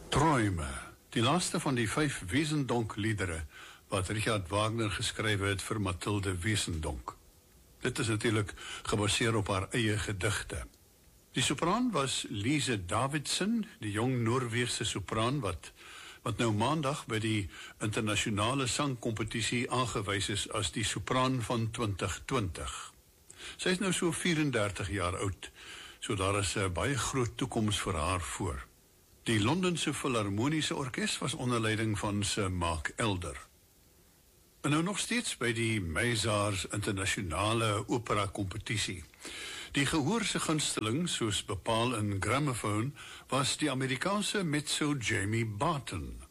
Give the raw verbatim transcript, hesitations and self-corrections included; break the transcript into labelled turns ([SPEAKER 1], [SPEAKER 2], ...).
[SPEAKER 1] Träume, die laaste van die vyf Wesendonck-liedere wat Richard Wagner geskrywe het vir Mathilde Wesendonck. Dit is natuurlijk gebaseer op haar eie gedigte. Die sopraan was Lise Davidson, die jong Noorweegse sopraan wat, wat nou maandag by die internasionale sangcompetisie aangewys is as die sopraan van twintig twintig. Sy is nou so vierendertig jaar oud, so daar is 'n baie groot toekoms vir haar voor. Die Londense Philharmoniese Orkes was onder leiding van Sir Mark Elder. En nou nog steeds by die Meysaars internasionale opera kompetisie. Die gehoorse gunsteling, soos bepaal in Gramophone, was die Amerikaanse mezzo Jamie Barton.